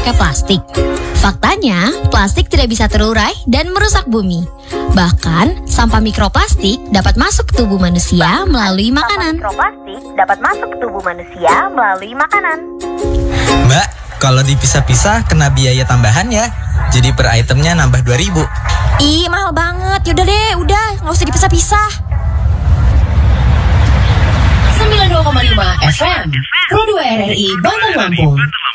pakai plastik? Faktanya, plastik tidak bisa terurai dan merusak bumi. Bahkan, sampah mikroplastik dapat masuk ke tubuh manusia melalui makanan. Mbak, kalau dipisah-pisah kena biaya tambahan ya. Jadi per itemnya nambah 2.000. Ih, mahal banget. Yaudah deh, udah, nggak usah dipisah-pisah. 92,5 FM Pro 2 RRI Bandung Lampung.